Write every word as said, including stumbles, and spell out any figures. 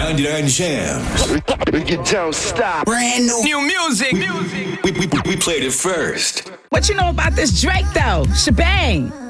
ninety-nine Jams. You don't stop. Brand new. New music. music. We, we, we played it first. What you know about this Drake though? Shebang.